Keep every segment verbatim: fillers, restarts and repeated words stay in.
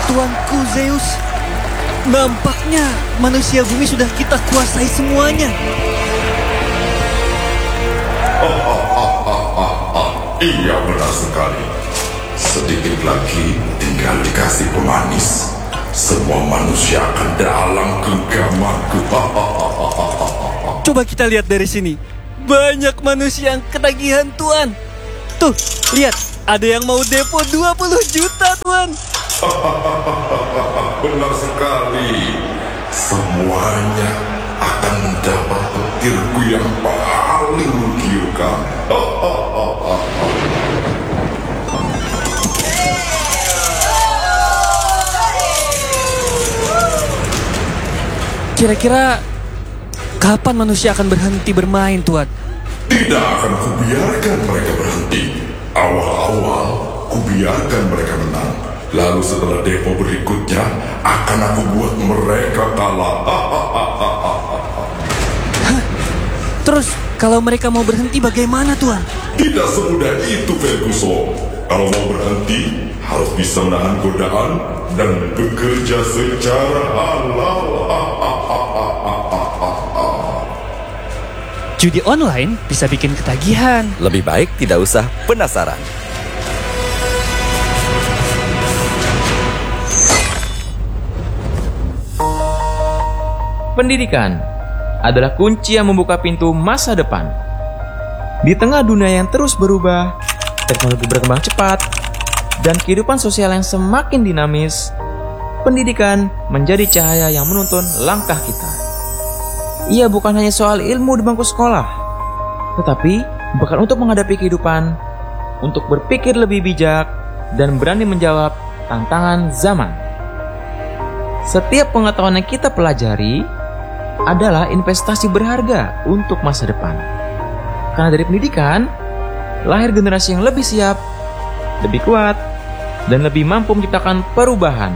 Tuanku Zeus, nampaknya manusia bumi sudah kita kuasai semuanya. Iya, benar sekali. Sedikit lagi tinggal dikasih pemanis. Semua manusia akan dalam genggamanku. Coba kita lihat dari sini. Banyak manusia yang ketagihan, Tuan. Tuh, lihat. Ada yang mau depo dua puluh juta, Tuan. Benar sekali. Semuanya akan mendapat petirku yang paling menggiurkan. Kira-kira kapan manusia akan berhenti bermain, Tuan? Tidak akan kubiarkan mereka berhenti. Awal-awal kubiarkan mereka menang. Lalu setelah depo berikutnya akan aku buat mereka kalah. Hah? Terus kalau mereka mau berhenti bagaimana, Tuan? Tidak semudah itu, Ferguson. Kalau mau berhenti harus bisa menahan godaan dan bekerja secara halal. Judi online bisa bikin ketagihan. Lebih baik tidak usah penasaran. Pendidikan adalah kunci yang membuka pintu masa depan. Di tengah dunia yang terus berubah, teknologi berkembang cepat, dan kehidupan sosial yang semakin dinamis, pendidikan menjadi cahaya yang menuntun langkah kita. Ia bukan hanya soal ilmu di bangku sekolah, tetapi bukan untuk menghadapi kehidupan, untuk berpikir lebih bijak, dan berani menjawab tantangan zaman. Setiap pengetahuan yang kita pelajari adalah investasi berharga untuk masa depan. Karena dari pendidikan, lahir generasi yang lebih siap, lebih kuat, dan lebih mampu menciptakan perubahan.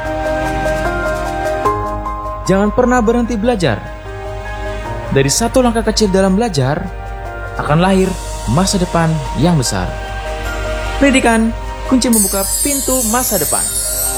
Jangan pernah berhenti belajar. Dari satu langkah kecil dalam belajar, akan lahir masa depan yang besar. Pendidikan, kunci membuka pintu masa depan.